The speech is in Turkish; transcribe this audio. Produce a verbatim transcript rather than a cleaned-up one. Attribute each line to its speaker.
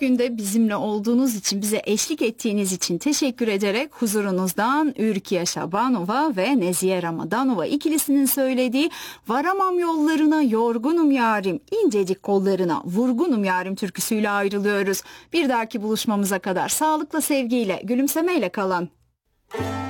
Speaker 1: bugün de bizimle olduğunuz için, bize eşlik ettiğiniz için teşekkür ederek huzurunuzdan Ürkiye Şabanova ve Nezihe Ramadanova ikilisinin söylediği "Varamam yollarına yorgunum yarim, incecik kollarına vurgunum yarim" türküsüyle ayrılıyoruz. Bir dahaki buluşmamıza kadar sağlıkla, sevgiyle, gülümsemeyle kalın.